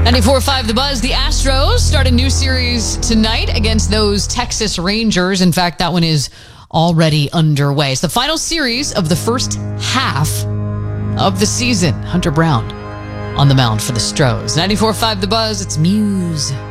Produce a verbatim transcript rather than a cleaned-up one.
ninety-four point five The Buzz. The Astros start a new series tonight against those Texas Rangers. In fact, that one is already underway. It's the final series of the first half of the season. Hunter Brown on the mound for the Stros. ninety-four point five The Buzz. It's Muse.